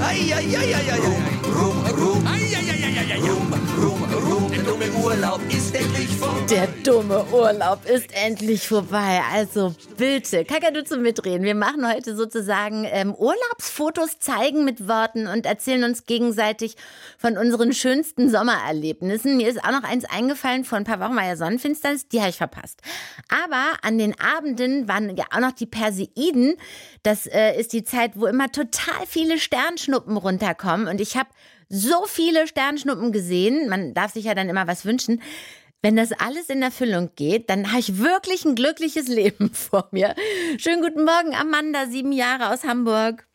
Der dumme Urlaub ist endlich vorbei. Der dumme Urlaub ist endlich vorbei. Also bitte, Kakadu zum Mitreden. Wir machen heute sozusagen Urlaubsfotos zeigen mit Worten und erzählen uns gegenseitig von unseren schönsten Sommererlebnissen. Mir ist auch noch eins eingefallen, vor ein paar Wochen war ja Sonnenfinsternis, die habe ich verpasst. Aber an den Abenden waren ja auch noch die Perseiden. Das ist die Zeit, wo immer total viele Sternschnuppen runterkommen. Und ich habe so viele Sternschnuppen gesehen. Man darf sich ja dann immer was wünschen. Wenn das alles in Erfüllung geht, dann habe ich wirklich ein glückliches Leben vor mir. Schönen guten Morgen, Amanda, 7 Jahre aus Hamburg.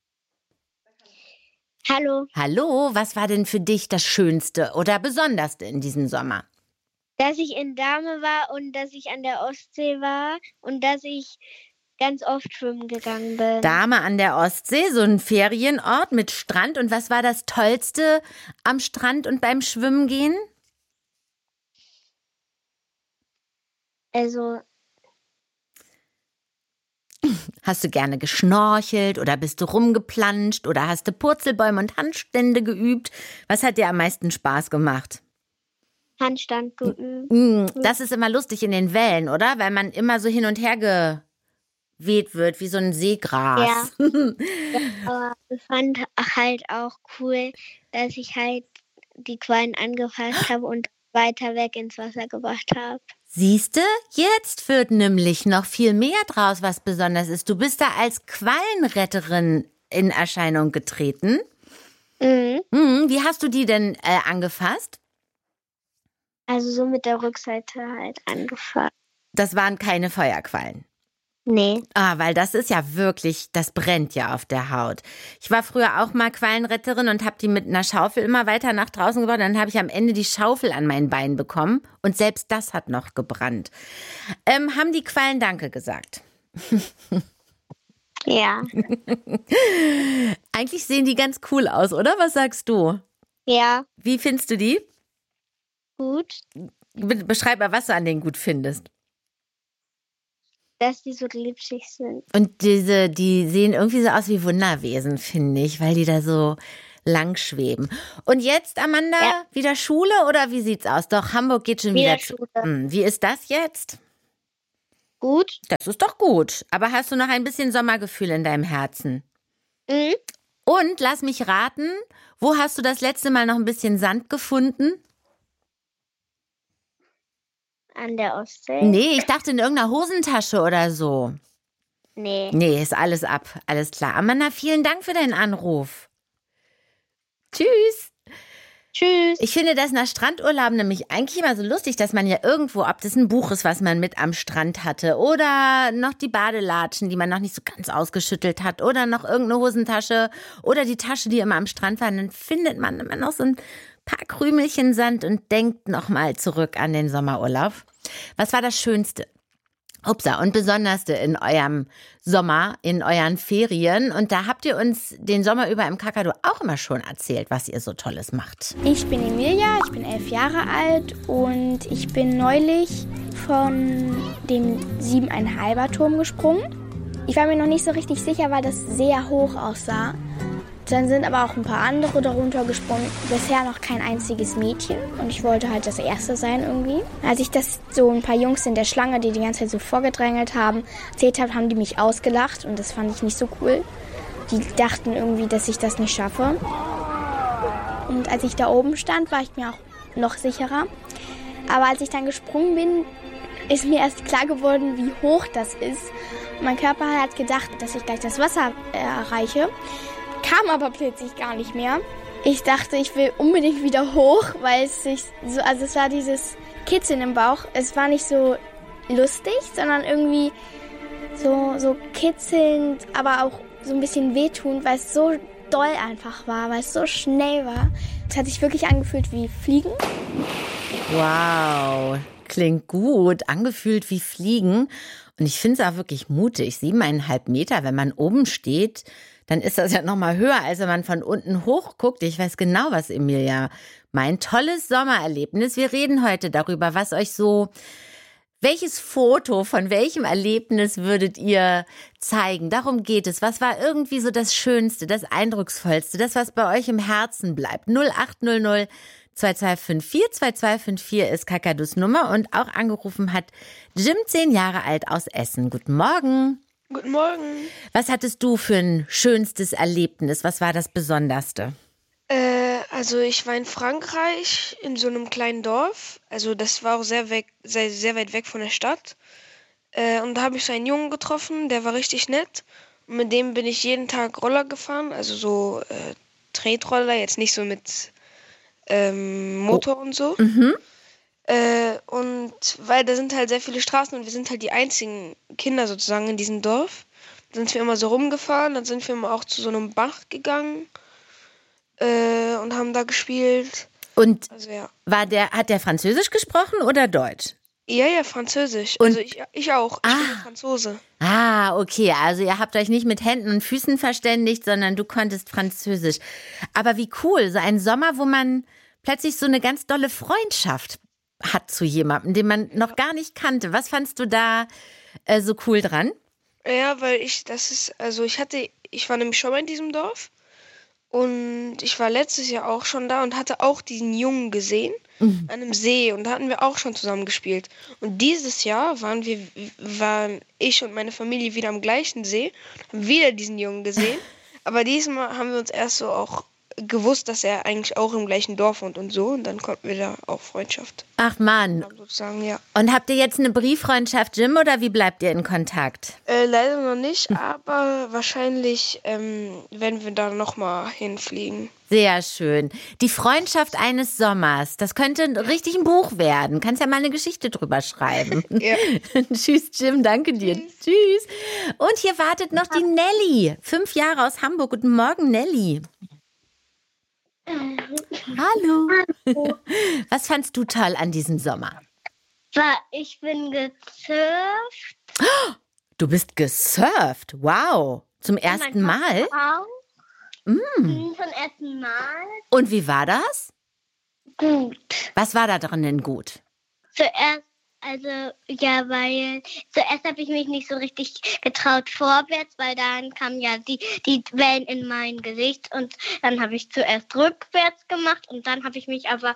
Hallo. Hallo, was war denn für dich das Schönste oder Besonderste in diesem Sommer? Dass ich in Dahme war und dass ich an der Ostsee war und dass ich ganz oft schwimmen gegangen bin. Dahme an der Ostsee, so ein Ferienort mit Strand. Und was war das Tollste am Strand und beim Schwimmen gehen? Also, Hast du gerne geschnorchelt oder bist du rumgeplanscht oder hast du Purzelbäume und Handstände geübt? Was hat dir am meisten Spaß gemacht? Handstand geübt. Das ist immer lustig in den Wellen, oder? Weil man immer so hin und her geweht wird, wie so ein Seegras. Ja. Aber ich fand halt auch cool, dass ich halt die Quallen angefasst habe und weiter weg ins Wasser gebracht habe. Siehste, jetzt wird nämlich noch viel mehr draus, was besonders ist. Du bist da als Quallenretterin in Erscheinung getreten. Wie hast du die denn angefasst? Also so mit der Rückseite halt angefasst. Das waren keine Feuerquallen. Nee. Weil das ist ja wirklich, das brennt ja auf der Haut. Ich war früher auch mal Quallenretterin und habe die mit einer Schaufel immer weiter nach draußen gebracht. Dann habe ich am Ende die Schaufel an mein Bein bekommen und selbst das hat noch gebrannt. Haben die Quallen Danke gesagt? Ja. Eigentlich sehen die ganz cool aus, oder? Was sagst du? Ja. Wie findest du die? Gut. Beschreib mal, was du an denen gut findest. Dass die so glitschig sind. Und die sehen irgendwie so aus wie Wunderwesen, finde ich, weil die da so lang schweben. Und jetzt, Amanda, wieder Schule oder wie sieht's aus? Doch, Hamburg geht schon wieder Schule. Wie ist das jetzt? Gut. Das ist doch gut. Aber hast du noch ein bisschen Sommergefühl in deinem Herzen? Mhm. Und, lass mich raten, wo hast du das letzte Mal noch ein bisschen Sand gefunden? An der Ostsee? Nee, ich dachte in irgendeiner Hosentasche oder so. Nee. Nee, ist alles ab. Alles klar. Amanda, vielen Dank für deinen Anruf. Tschüss. Tschüss. Ich finde das nach Strandurlauben nämlich eigentlich immer so lustig, dass man ja irgendwo, ob das ein Buch ist, was man mit am Strand hatte oder noch die Badelatschen, die man noch nicht so ganz ausgeschüttelt hat oder noch irgendeine Hosentasche oder die Tasche, die immer am Strand war, dann findet man immer noch so ein paar Krümelchen Sand und denkt nochmal zurück an den Sommerurlaub. Was war das Schönste? Und Besonderste in eurem Sommer, in euren Ferien? Und da habt ihr uns den Sommer über im Kakadu auch immer schon erzählt, was ihr so Tolles macht. Ich bin Emilia, ich bin 11 Jahre alt und ich bin neulich von dem 7,5er Turm gesprungen. Ich war mir noch nicht so richtig sicher, weil das sehr hoch aussah. Dann sind aber auch ein paar andere darunter gesprungen. Bisher noch kein einziges Mädchen. Und ich wollte halt das Erste sein irgendwie. Als ich das so ein paar Jungs in der Schlange, die ganze Zeit so vorgedrängelt haben, erzählt habe, haben die mich ausgelacht. Und das fand ich nicht so cool. Die dachten irgendwie, dass ich das nicht schaffe. Und als ich da oben stand, war ich mir auch noch sicherer. Aber als ich dann gesprungen bin, ist mir erst klar geworden, wie hoch das ist. Mein Körper hat gedacht, dass ich gleich das Wasser erreiche. Kam aber plötzlich gar nicht mehr. Ich dachte, ich will unbedingt wieder hoch, weil es war dieses Kitzeln im Bauch. Es war nicht so lustig, sondern irgendwie so kitzelnd, aber auch so ein bisschen wehtun, weil es so doll einfach war, weil es so schnell war. Es hat sich wirklich angefühlt wie Fliegen. Wow, klingt gut. Angefühlt wie Fliegen. Und ich finde es auch wirklich mutig. 7,5 Meter, wenn man oben steht, dann ist das ja noch mal höher, als wenn man von unten hoch guckt. Ich weiß genau, was Emilia meint. Tolles Sommererlebnis. Wir reden heute darüber, was euch so Welches Foto von welchem Erlebnis würdet ihr zeigen? Darum geht es. Was war irgendwie so das Schönste, das Eindrucksvollste, das, was bei euch im Herzen bleibt? 0800 2254 2254 ist Kakadus Nummer und auch angerufen hat Jim, 10 Jahre alt aus Essen. Guten Morgen. Guten Morgen. Was hattest du für ein schönstes Erlebnis? Was war das Besonderste? Also ich war in Frankreich in so einem kleinen Dorf. Also das war auch sehr weit weg von der Stadt. Und da habe ich so einen Jungen getroffen, der war richtig nett. Und mit dem bin ich jeden Tag Roller gefahren. Also so Tretroller, jetzt nicht so mit Motor und so. Mhm. Und weil da sind halt sehr viele Straßen und wir sind halt die einzigen Kinder sozusagen in diesem Dorf. Dann sind wir immer so rumgefahren, dann sind wir immer auch zu so einem Bach gegangen und haben da gespielt. Und Also ja. hat der Französisch gesprochen oder Deutsch? Ja, Französisch. Und- Also ich auch. Ich bin ja Franzose. Ah, okay, also ihr habt euch nicht mit Händen und Füßen verständigt, sondern du konntest Französisch. Aber wie cool, so ein Sommer, wo man plötzlich so eine ganz dolle Freundschaft hat zu jemandem, den man noch gar nicht kannte. Was fandst du da so cool dran? Ja, weil ich war nämlich schon mal in diesem Dorf und ich war letztes Jahr auch schon da und hatte auch diesen Jungen gesehen an einem See und da hatten wir auch schon zusammen gespielt. Und dieses Jahr waren ich und meine Familie wieder am gleichen See, haben wieder diesen Jungen gesehen, aber diesmal haben wir uns erst so auch gewusst, dass er eigentlich auch im gleichen Dorf wohnt und so und dann konnten wir da auch Freundschaft Ach Mann, haben, sozusagen, ja. und habt ihr jetzt eine Brieffreundschaft, Jim, oder wie bleibt ihr in Kontakt? Leider noch nicht, aber wahrscheinlich werden wir da nochmal hinfliegen. Sehr schön. Die Freundschaft eines Sommers, das könnte richtig ein Buch werden. Kannst ja mal eine Geschichte drüber schreiben. Ja. Tschüss, Jim, danke dir. Tschüss. Und hier wartet noch die Nelly, 5 Jahre aus Hamburg. Guten Morgen, Nelly. Hallo. Was fandst du toll an diesem Sommer? Ich bin gesurft. Du bist gesurft. Wow. Zum ersten Mal? Zum ersten Mal. Und wie war das? Gut. Was war da drinnen gut? Zuerst habe ich mich nicht so richtig getraut vorwärts, weil dann kamen ja die Wellen in mein Gesicht und dann habe ich zuerst rückwärts gemacht und dann habe ich mich aber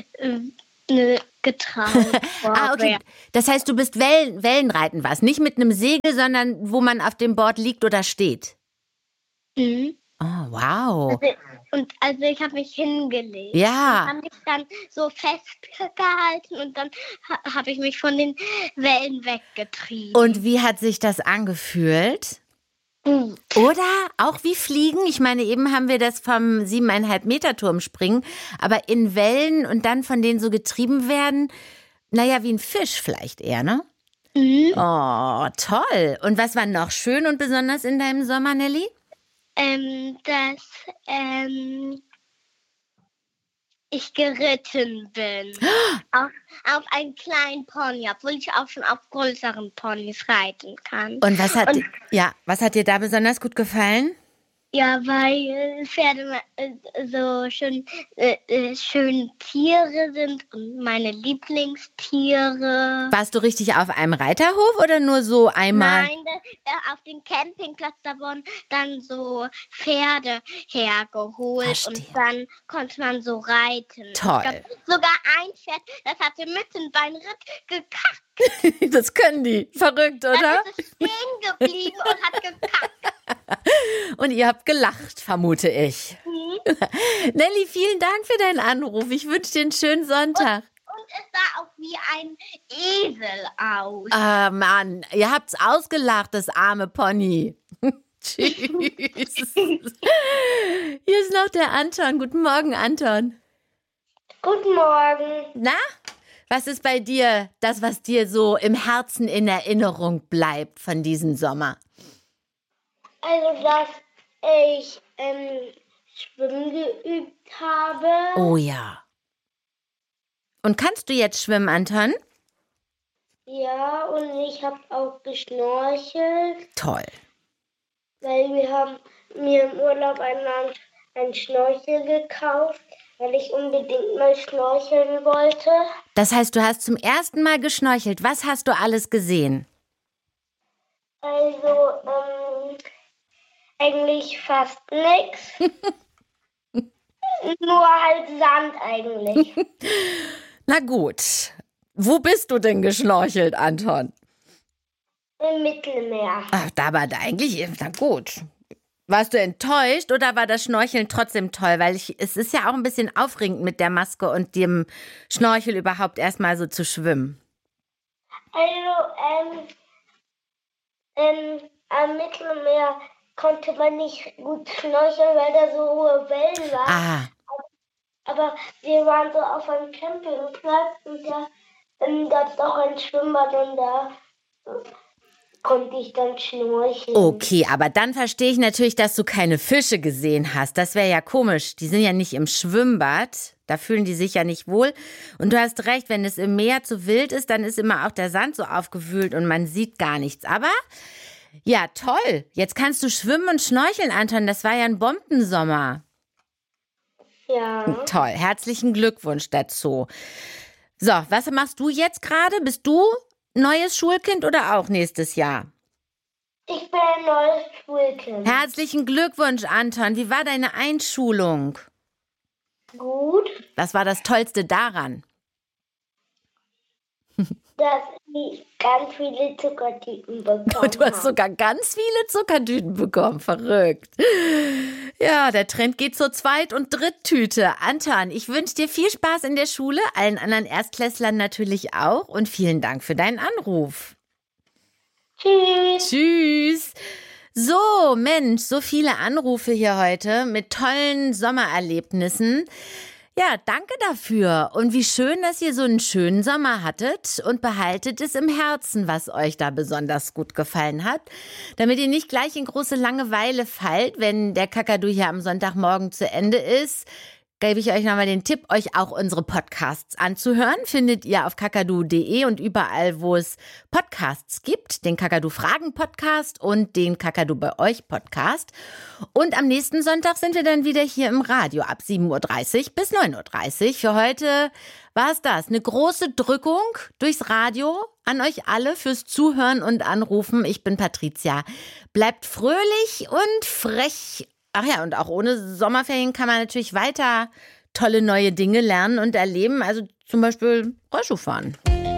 getraut. Ah, okay. Das heißt, du bist Wellenreiten warst. Nicht mit einem Segel, sondern wo man auf dem Board liegt oder steht. Mhm. Oh, wow. Also ich habe mich hingelegt. Ja. Und habe mich dann so festgehalten und dann habe ich mich von den Wellen weggetrieben. Und wie hat sich das angefühlt? Gut. Oder auch wie Fliegen? Ich meine, eben haben wir das vom 7,5 Meter Turm springen, aber in Wellen und dann von denen so getrieben werden, naja, wie ein Fisch vielleicht eher, ne? Mhm. Oh, toll. Und was war noch schön und besonders in deinem Sommer, Nelly? Dass ich geritten bin. Auf einen kleinen Pony, obwohl ich auch schon auf größeren Ponys reiten kann. Und was hat dir da besonders gut gefallen? Ja, weil Pferde so schön Tiere sind und meine Lieblingstiere. Warst du richtig auf einem Reiterhof oder nur so einmal? Nein, auf dem Campingplatz, da wurden dann so Pferde hergeholt. Verstehe. Und dann konnte man so reiten. Toll. Ich glaub, sogar ein Pferd, das hatte mitten beim Ritt gekackt. Das können die. Verrückt, oder? Dann ist es stehen geblieben und hat gekackt. Und ihr habt gelacht, vermute ich. Nelly, vielen Dank für deinen Anruf. Ich wünsche dir einen schönen Sonntag. Und es sah auch wie ein Esel aus. Ah, Mann, ihr habt's ausgelacht, das arme Pony. Tschüss. Hier ist noch der Anton. Guten Morgen, Anton. Guten Morgen. Na, was ist bei dir das, was dir so im Herzen in Erinnerung bleibt von diesem Sommer? Also, dass ich Schwimmen geübt habe. Oh ja. Und kannst du jetzt schwimmen, Anton? Ja, und ich habe auch geschnorchelt, Toll. weil wir haben mir im Urlaub einen Schnorchel gekauft. weil ich unbedingt mal schnorcheln wollte. Das heißt, du hast zum ersten Mal geschnorchelt. Was hast du alles gesehen? Also, eigentlich fast nichts. Nur halt Sand eigentlich. Na gut. Wo bist du denn geschnorchelt, Anton? Im Mittelmeer. Ach, da war da eigentlich, na gut. Warst du enttäuscht oder war das Schnorcheln trotzdem toll? Weil es ist ja auch ein bisschen aufregend mit der Maske und dem Schnorchel überhaupt erstmal so zu schwimmen. Also, am Mittelmeer konnte man nicht gut schnorcheln, weil da so hohe Wellen waren. Ah, Aber wir waren so auf einem Campingplatz und dann gab es auch ein Schwimmbad und da konnte ich dann schnorcheln. okay, aber dann verstehe ich natürlich, dass du keine Fische gesehen hast. Das wäre ja komisch. Die sind ja nicht im Schwimmbad. Da fühlen die sich ja nicht wohl. Und du hast recht, wenn es im Meer zu wild ist, dann ist immer auch der Sand so aufgewühlt und man sieht gar nichts. Aber ja, toll. Jetzt kannst du schwimmen und schnorcheln, Anton. Das war ja ein Bombensommer. Ja. Toll. Herzlichen Glückwunsch dazu. So, was machst du jetzt gerade? Bist du neues Schulkind oder auch nächstes Jahr? Ich bin ein neues Schulkind. Herzlichen Glückwunsch, Anton. Wie war deine Einschulung? Gut, Was war das Tollste daran? dass ich ganz viele Zuckertüten bekommen Du hast habe. sogar ganz viele Zuckertüten bekommen. Verrückt. Ja, der Trend geht zur Zweit- und Dritttüte. Anton, ich wünsche dir viel Spaß in der Schule, allen anderen Erstklässlern natürlich auch und vielen Dank für deinen Anruf. Tschüss. Tschüss. So, Mensch, so viele Anrufe hier heute mit tollen Sommererlebnissen. Ja, danke dafür. Und wie schön, dass ihr so einen schönen Sommer hattet und behaltet es im Herzen, was euch da besonders gut gefallen hat, damit ihr nicht gleich in große Langeweile fallt, wenn der Kakadu hier am Sonntagmorgen zu Ende ist. Gebe ich euch nochmal den Tipp, euch auch unsere Podcasts anzuhören. Findet ihr auf kakadu.de und überall, wo es Podcasts gibt. Den Kakadu-Fragen-Podcast und den Kakadu bei euch Podcast. Und am nächsten Sonntag sind wir dann wieder hier im Radio ab 7.30 Uhr bis 9.30 Uhr. Für heute war es das. Eine große Drückung durchs Radio an euch alle fürs Zuhören und Anrufen. Ich bin Patricia. Bleibt fröhlich und frech. Ach ja, und auch ohne Sommerferien kann man natürlich weiter tolle neue Dinge lernen und erleben. Also zum Beispiel Rollschuh fahren.